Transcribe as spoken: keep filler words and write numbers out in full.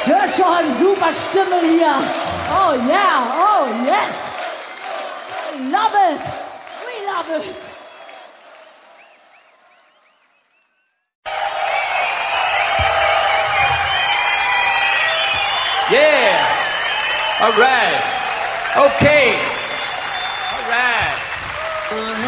höre schon, super Stimme hier. Oh yeah, oh yes. I love it. We love it. Yeah. All right. Okay. All right.